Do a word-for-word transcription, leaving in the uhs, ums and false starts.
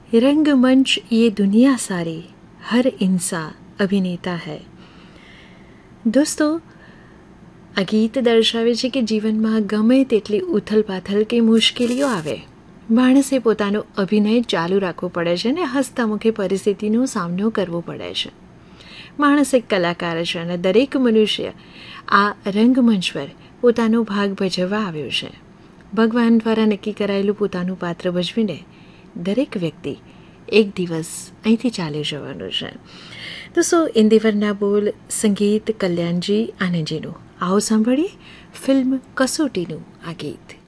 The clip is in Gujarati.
रंगमंच ये दुनिया सारी, हर इंसान અભિનેતા હૈ. દોસ્તો, આ ગીત દર્શાવે છે કે જીવનમાં ગમે તેટલી ઉથલપાથલ કે મુશ્કેલીઓ આવે, માણસે પોતાનો અભિનય ચાલુ રાખવો પડે છે અને હસતામુખે પરિસ્થિતિનો સામનો કરવો પડે છે. માણસ એક કલાકાર છે અને દરેક મનુષ્ય આ રંગમંચ પર પોતાનો ભાગ ભજવવા આવ્યો છે. ભગવાન દ્વારા નક્કી કરાયેલું પોતાનું પાત્ર ભજવીને દરેક વ્યક્તિ એક દિવસ અહીંથી ચાલી જવાનું છે. તો સો ઇન્દિવરના બોલ, સંગીત કલ્યાણજી આનંદજીનું. આવો સાંભળીએ ફિલ્મ કસોટીનું આ ગીત.